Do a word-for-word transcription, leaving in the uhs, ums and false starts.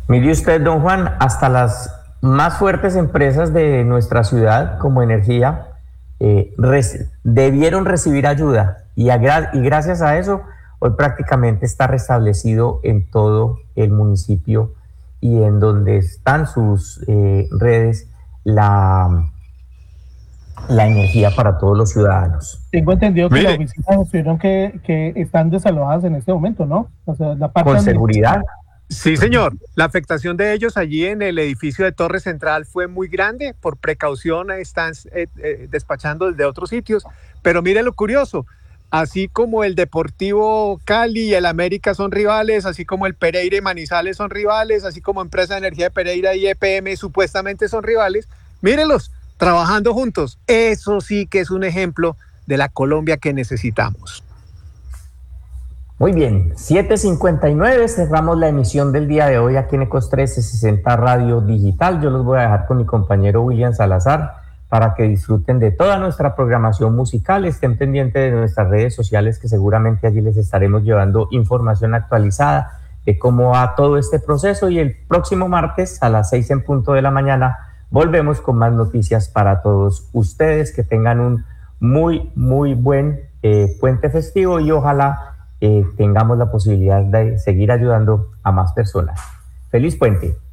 Mire usted, don Juan, hasta las más fuertes empresas de nuestra ciudad, como Energía, eh, res- debieron recibir ayuda y, agra- y gracias a eso, hoy prácticamente está restablecido en todo el municipio y en donde están sus eh, redes la, la energía para todos los ciudadanos. Tengo entendido que las Mire, oficinas estuvieron que, que están desalojadas en este momento, ¿no? O sea, la parte Con administrativa. seguridad. sí, señor. La afectación de ellos allí en el edificio de Torre Central fue muy grande. Por precaución están eh, eh, despachando desde otros sitios. Pero mire lo curioso. Así como el Deportivo Cali y el América son rivales, así como el Pereira y Manizales son rivales, así como Empresa de Energía de Pereira y E P M supuestamente son rivales, mírenlos, trabajando juntos. Eso sí que es un ejemplo de la Colombia que necesitamos. Muy bien, siete cincuenta y nueve, cerramos la emisión del día de hoy aquí en Ecos trescientos sesenta Radio Digital. Yo los voy a dejar con mi compañero William Salazar para que disfruten de toda nuestra programación musical. Estén pendientes de nuestras redes sociales, que seguramente allí les estaremos llevando información actualizada de cómo va todo este proceso. Y el próximo martes a las seis en punto de la mañana volvemos con más noticias para todos ustedes. Que tengan un muy, muy buen eh, puente festivo y ojalá eh, tengamos la posibilidad de seguir ayudando a más personas. ¡Feliz puente!